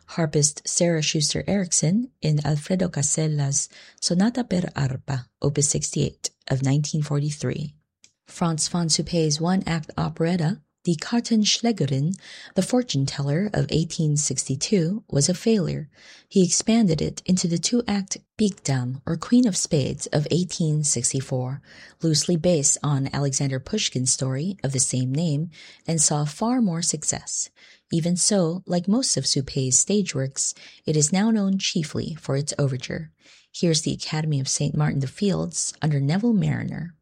Harpist Sarah Schuster Erickson in Alfredo Casella's Sonata per Arpa, Opus 68 of 1943. Franz von Suppé's one-act operetta, Die Kartenschlägerin, The Fortune Teller of 1862, was a failure. He expanded it into the two-act Bigdam, or Queen of Spades, of 1864, loosely based on Alexander Pushkin's story of the same name, and saw far more success. Even so, like most of Suppé's stage works, it is now known chiefly for its overture. Here's the Academy of St. Martin-the-Fields under Neville Marriner.